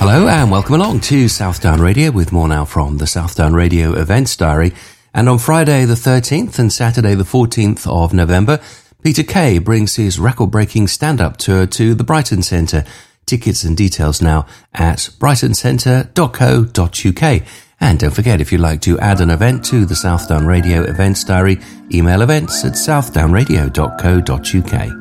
Hello and welcome along to Southdown Radio with more now from the Southdown Radio Events Diary. And on Friday the 13th and Saturday the 14th of November, Peter Kay brings his record-breaking stand-up tour to the Brighton Centre. Tickets and details now at brightoncentre.co.uk. And don't forget, if you'd like to add an event to the Southdown Radio Events Diary, email events@southdownradio.co.uk.